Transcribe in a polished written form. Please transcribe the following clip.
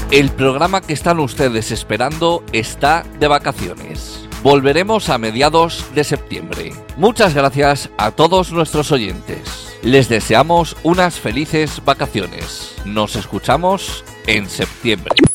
El programa que están ustedes esperando está de vacaciones. Volveremos a mediados de septiembre. Muchas gracias a todos nuestros oyentes. Les deseamos unas felices vacaciones. Nos escuchamos en septiembre.